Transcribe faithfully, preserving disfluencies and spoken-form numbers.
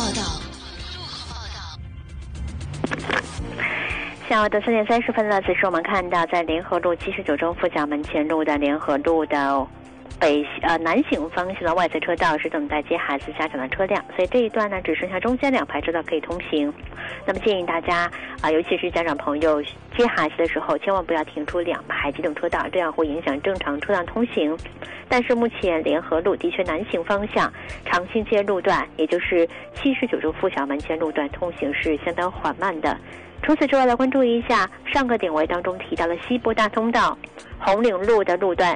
报道。 下午的三点三十分了，此时我们看到在联合路七十九中附角门前路的联合路的北呃南行方向的外侧车道是等待接孩子家长的车辆，所以这一段呢只剩下中间两排车道可以通行。那么建议大家啊、呃，尤其是家长朋友接孩子的时候，千万不要停出两排机动车道，这样会影响正常车辆通行。但是目前联合路的确南行方向长兴街路段，也就是七十九中附小门前路段通行是相当缓慢的。除此之外，来关注一下上个点位当中提到的西部大通道红岭路的路段，